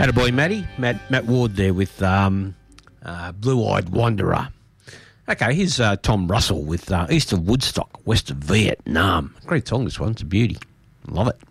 Attaboy, Matty. Matt Ward there with Blue-Eyed Wanderer. Okay, here's Tom Russell with East of Woodstock, West of Vietnam. Great song, this one. It's a beauty. Love it.